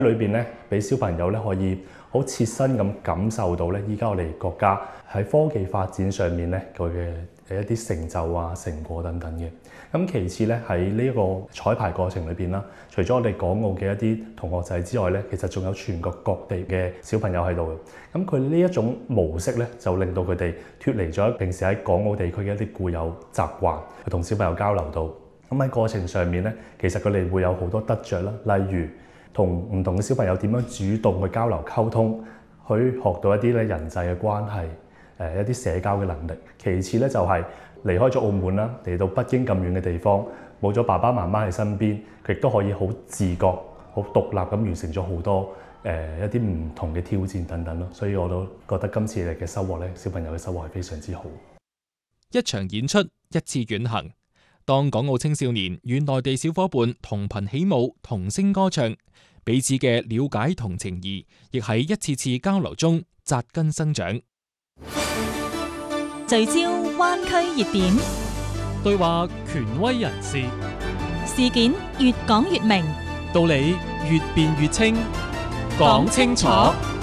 裏邊咧，俾小朋友咧可以好切身咁感受到咧，依家我哋國家喺科技發展上面咧佢嘅一啲成就啊、成果等等嘅。咁其次咧，喺呢一個彩排過程裏邊啦，除咗我哋港澳嘅一啲同學仔之外咧，其實仲有全國各地嘅小朋友喺度嘅。咁佢呢一種模式咧，就令到佢哋脫離咗平時喺港澳地區嘅一啲固有習慣，去同小朋友交流到。咁喺過程上面咧，其實佢哋會有好多得着啦，例如同唔同嘅小朋友點樣主動去交流溝通，去學到一啲咧人際嘅關係，一啲社交嘅能力。其次咧就係離開咗澳門啦，嚟到北京咁遠嘅地方，冇咗爸爸媽媽喺身邊，佢亦都可以好自覺、好獨立咁完成咗好多一啲唔同嘅挑戰等等咯。所以我都覺得今次嚟嘅收穫咧，小朋友嘅收穫係非常之好。 一場演出，一次遠行。當港澳青少年與內地小伙伴同頻起舞、同聲歌唱，彼此嘅了解同情誼，亦喺一次次交流中扎根生長。 聚焦灣區熱點， 對話權威人士， 事件越講越明， 道理越辯越清，講清楚。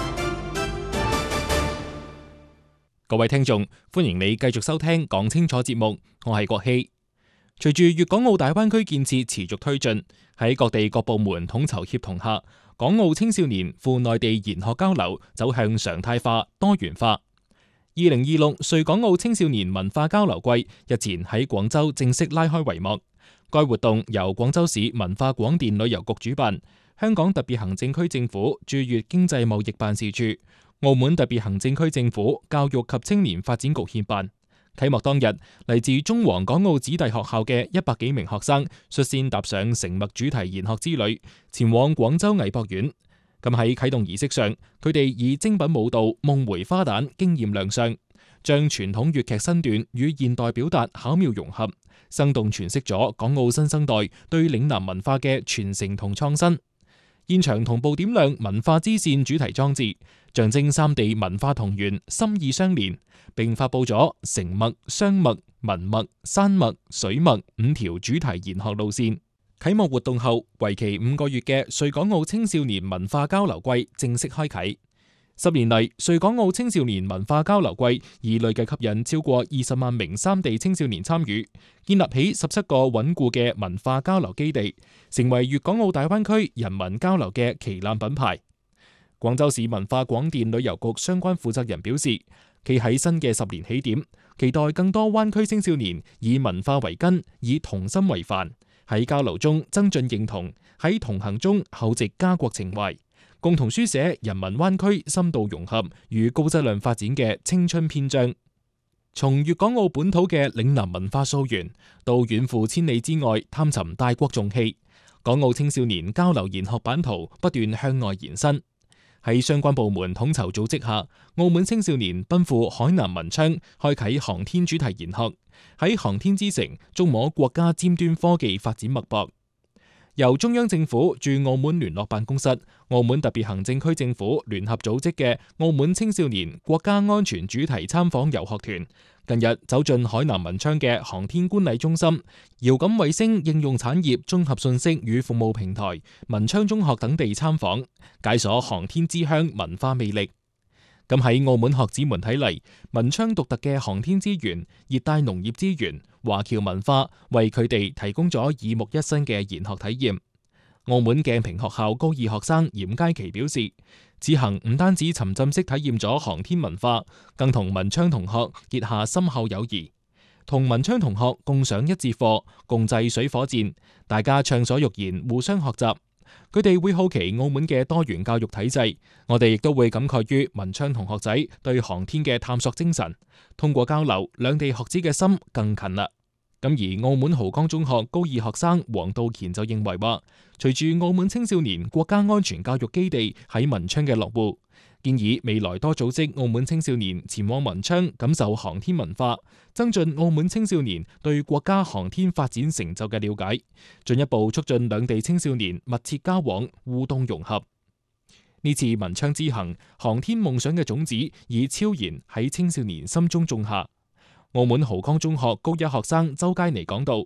各位聽眾，歡迎你繼續收聽《講清楚》節目，我係郭希。隨住粵港澳大灣區建設持續推進，喺各地各部門統籌協同下，港澳青少年赴內地研學交流走向常態化、多元化。2026穗港澳青少年文化交流季日前喺廣州正式拉開帷幕。該活動由廣州市文化廣電旅遊局主辦，香港特別行政區政府駐粵經濟貿易辦事處、澳門特別行政區政府教育及青年發展局協辦。啟幕當日，嚟自中皇港澳子弟學校嘅100幾名學生率先踏上成墨主題研學之旅，前往廣州藝博院。咁喺啟動儀式上，佢哋以精品舞蹈《夢回花旦》驚豔亮相，將傳統粵劇身段與現代表達巧妙融合，生動詮釋咗港澳新生代對嶺南文化嘅傳承同創新。現場同步點亮文化之線主題裝置，象徵三地文化同源、心意相連，並發佈咗城墨、湘墨、文墨、山墨、水墨5條主題研學路線。啟幕活動後，為期5個月嘅穗港澳青少年文化交流季正式開啟。10年嚟，穗港澳青少年文化交流季已累計吸引超過20萬名三地青少年參與，建立起17個穩固嘅文化交流基地，成為粵港澳大灣區人民交流嘅旗艦品牌。廣州市文化廣電旅遊局相關負責人表示，企喺新嘅10年起點，期待更多灣區青少年以文化為根，以童心為範，喺交流中增進認同，喺同行中厚植家國情懷，共同書寫人民灣區深度融合與高質量發展嘅青春篇章。從粵港澳本土嘅嶺南文化溯源，到遠赴千里之外探尋大國重器，港澳青少年交流研學版圖不斷向外延伸。喺相關部門統籌組織下，澳門青少年奔赴海南文昌，開啟航天主題研學，喺航天之城觸摸國家尖端科技發展脈搏。由中央政府駐澳門聯絡辦公室、澳門特別行政區政府聯合組織嘅澳門青少年國家安全主題參訪遊學團，近日走進海南文昌嘅航天觀禮中心、遙感衛星應用產業綜合信息與服務平台、文昌中學等地參訪，解鎖航天之鄉文化魅力。咁喺澳門學子們睇嚟，文昌獨特嘅航天資源、熱帶農業資源、華僑文化，為佢哋提供咗耳目一新嘅研學體驗。澳門鏡屏學校高二學生嚴佳琪表示，此行唔單止沉浸式體驗咗航天文化，更同文昌同學結下深厚友誼。同文昌同學共上一節課，共製水火箭，大家暢所欲言，互相學習。佢哋會好奇澳門嘅多元教育體制，我哋亦都會感慨於文昌同學仔對航天嘅探索精神。通過交流，兩地學子嘅心更近啦。咁而澳門濠江中學高二學生黃道乾就認為話，隨住澳門青少年國家安全教育基地喺文昌嘅落戶，建議未來多組織澳門青少年前往文昌感受航天文化，增進澳門青少年對國家航天發展成就嘅了解，進一步促進兩地青少年密切交往、互動融合。呢次文昌之行，航天夢想嘅種子已悄然喺青少年心中種下。澳門濠江中學高一學生周佳妮講道，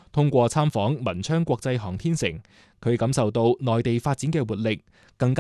通過參訪文昌國際航天城，佢感受到內地發展嘅活力，更加